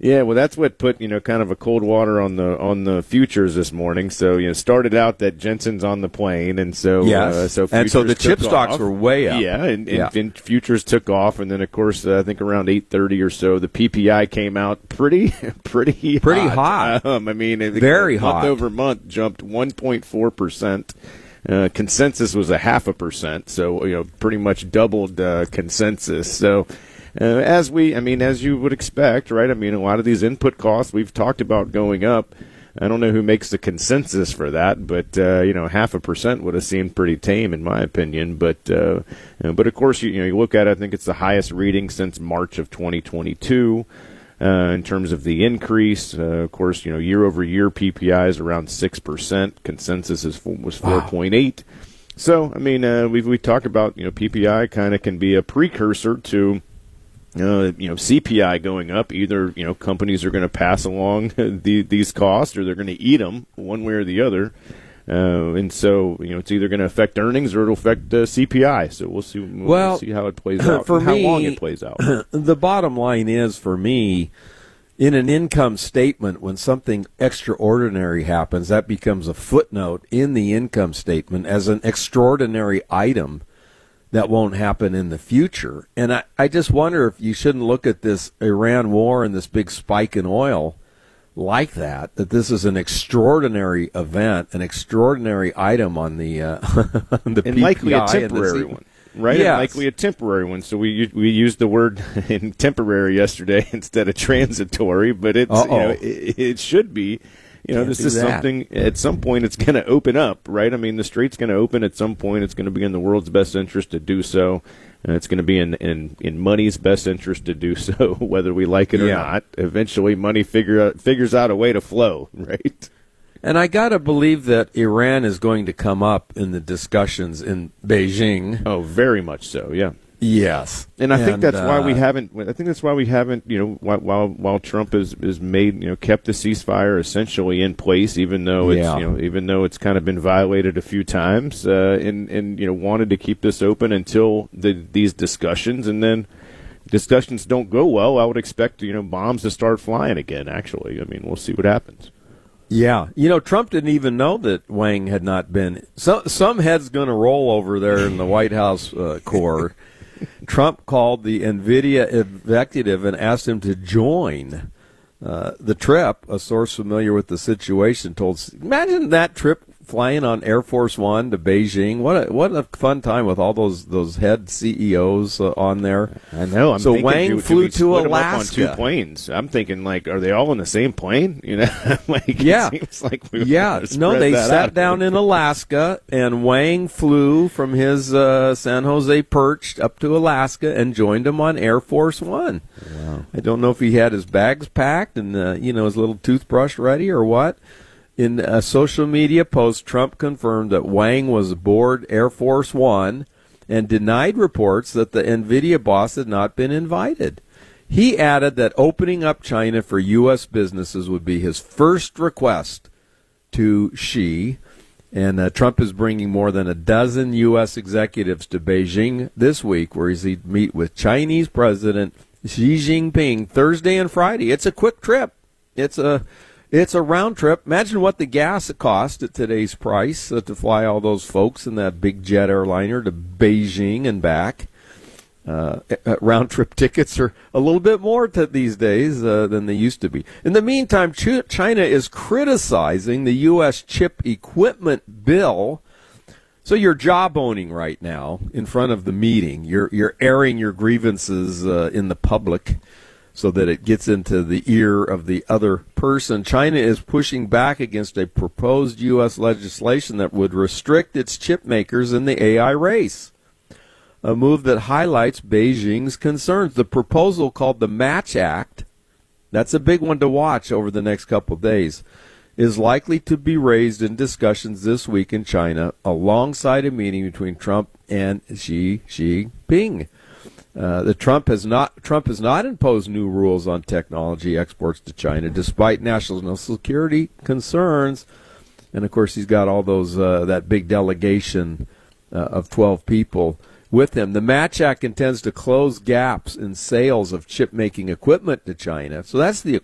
Yeah, well, that's what put kind of a cold water on the futures this morning. So started out that Jensen's on the plane, and so yes, and so the chip stocks were way up. Yeah, and futures took off, and then of course I think around 8:30 or so the PPI came out pretty hot. I mean, very hot. Month over month jumped 1.4%. Consensus was 0.5%, so pretty much doubled consensus. So. As you would expect, right? I mean, a lot of these input costs we've talked about going up. I don't know who makes the consensus for that, but 0.5% would have seemed pretty tame in my opinion. But of course, you look at it, I think it's the highest reading since March of 2022 in terms of the increase. Of course, year over year PPI is around 6%. Consensus was 4.8. So I mean, we talked about PPI kind of can be a precursor to. CPI going up. Either companies are going to pass along these costs, or they're going to eat them one way or the other. And so it's either going to affect earnings or it'll affect CPI. So we'll see. We'll see how it plays out. For and how me, long it plays out. The bottom line is, for me, in an income statement, when something extraordinary happens, that becomes a footnote in the income statement as an extraordinary item that won't happen in the future. And I just wonder if you shouldn't look at this Iran war and this big spike in oil like that this is an extraordinary event, an extraordinary item on the on the and PPI, likely a temporary one. Right, yes. And likely a temporary one. So we used the word in temporary yesterday instead of transitory, but it should be. This is something, at some point it's going to open up, right? I mean, the strait's going to open at some point. It's going to be in the world's best interest to do so. And it's going to be in money's best interest to do so, whether we like it or not. Eventually, money figures out a way to flow, right? And I got to believe that Iran is going to come up in the discussions in Beijing. Oh, very much so, yeah. Yes, and I think that's why we haven't. I think that's why we haven't. While Trump has made kept the ceasefire essentially in place, even though it's kind of been violated a few times, and wanted to keep this open until these discussions, and then discussions don't go well. I would expect bombs to start flying again. Actually, I mean, we'll see what happens. Yeah, Trump didn't even know that Wang had not been. Some head's going to roll over there in the White House core. Trump called the NVIDIA executive and asked him to join the trip. A source familiar with the situation told, imagine that trip flying on Air Force One to Beijing. What a fun time with all those head CEOs on there. I know. So Wang flew to Alaska on 2 planes. I'm thinking, are they all in the same plane? Yeah. It seems like they sat down in Alaska, and Wang flew from his San Jose perch up to Alaska and joined him on Air Force One. Wow. I don't know if he had his bags packed and his little toothbrush ready or what. In a social media post, Trump confirmed that Wang was aboard Air Force One and denied reports that the NVIDIA boss had not been invited. He added that opening up China for U.S. businesses would be his first request to Xi. And Trump is bringing more than a dozen U.S. executives to Beijing this week, where he'll meet with Chinese President Xi Jinping Thursday and Friday. It's a quick trip. It's a round trip. Imagine what the gas cost at today's price to fly all those folks in that big jet airliner to Beijing and back. Round trip tickets are a little bit more these days than they used to be. In the meantime, China is criticizing the U.S. chip equipment bill. So you're jawboning right now in front of the meeting. You're airing your grievances in the public, so that it gets into the ear of the other person. China is pushing back against a proposed U.S. legislation that would restrict its chip makers in the AI race, a move that highlights Beijing's concerns. The proposal, called the Match Act, that's a big one to watch over the next couple of days, is likely to be raised in discussions this week in China alongside a meeting between Trump and Xi Jinping. Trump has not imposed new rules on technology exports to China, despite national security concerns. And of course, he's got all those that big delegation of 12 people with him. The Match Act intends to close gaps in sales of chip-making equipment to China. So that's the